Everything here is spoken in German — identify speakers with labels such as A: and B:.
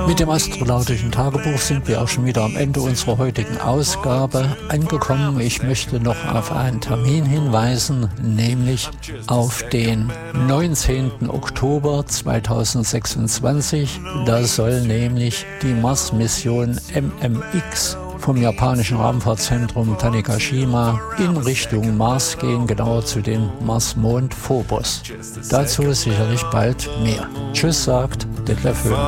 A: Mit dem astronautischen Tagebuch sind wir auch schon wieder am Ende unserer heutigen Ausgabe angekommen. Ich möchte noch auf einen Termin hinweisen, nämlich auf den 19. Oktober 2026. Da soll nämlich die Mars-Mission MMX vom japanischen Raumfahrtzentrum Tanegashima in Richtung Mars gehen, genauer zu dem Marsmond Phobos. Dazu sicherlich bald mehr. Tschüss, sagt Detlef Höhn.